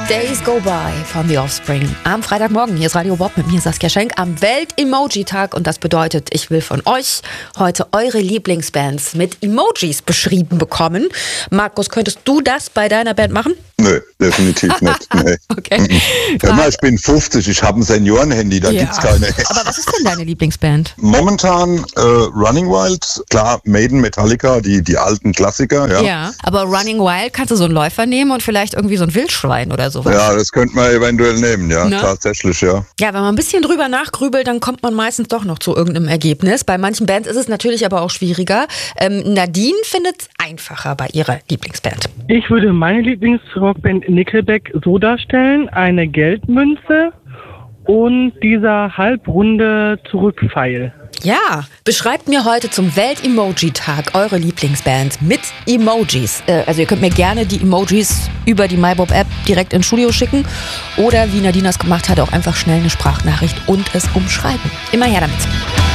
Days Go By von The Offspring. Am Freitagmorgen, hier ist Radio Bob mit mir, Saskia Schenk, am Welt-Emoji-Tag. Und das bedeutet, ich will von euch heute eure Lieblingsbands mit Emojis beschrieben bekommen. Markus, könntest du das bei deiner Band machen? Nö, definitiv nicht. Nee. Okay. Hör mal, ich bin 50, ich habe ein Seniorenhandy, da gibt's keine. Aber was ist denn deine Lieblingsband? Momentan Running Wild, klar, Maiden, Metallica, die alten Klassiker. Ja, aber Running Wild kannst du so einen Läufer nehmen und vielleicht irgendwie so ein Wildschwein oder sowas. Ja, das könnte man eventuell nehmen, ja, ne? Tatsächlich, ja. Ja, wenn man ein bisschen drüber nachgrübelt, dann kommt man meistens doch noch zu irgendeinem Ergebnis. Bei manchen Bands ist es natürlich aber auch schwieriger. Nadine findet es einfacher bei ihrer Lieblingsband. Ich würde meine Lieblingsrockband Nickelback so darstellen: eine Geldmünze und dieser halbrunde Zurückpfeil. Ja, beschreibt mir heute zum Welt-Emoji-Tag eure Lieblingsband mit Emojis. Also ihr könnt mir gerne die Emojis über die MyBob-App direkt ins Studio schicken oder wie Nadine das gemacht hat, auch einfach schnell eine Sprachnachricht und es umschreiben. Immer her damit.